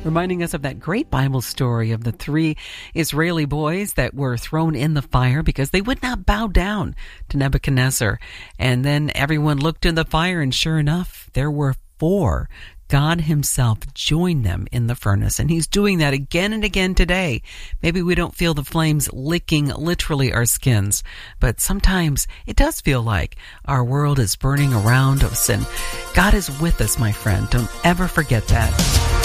reminding us of that great Bible story of the 3 Israeli boys that were thrown in the fire because they would not bow down to Nebuchadnezzar. And then everyone looked in the fire, and sure enough, there were 4. God himself joined them in the furnace, and he's doing that again and again today. Maybe we don't feel the flames licking literally our skins, but sometimes it does feel like our world is burning around us, and God is with us, my friend. Don't ever forget that.